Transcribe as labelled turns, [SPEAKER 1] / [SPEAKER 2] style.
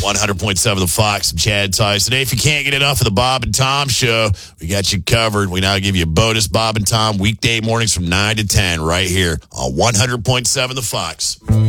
[SPEAKER 1] 100.7 The Fox. I'm Chad Tice. Today, if you can't get enough of the Bob and Tom Show, we got you covered. We now give you a bonus Bob and Tom weekday mornings from 9 to 10 right here on 100.7 The Fox.